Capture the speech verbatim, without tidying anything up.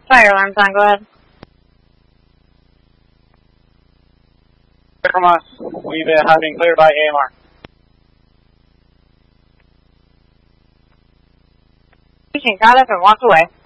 Fire alarm's on, go ahead. From us, we've uh, have been cleared by A M R. Patient got up and walked away.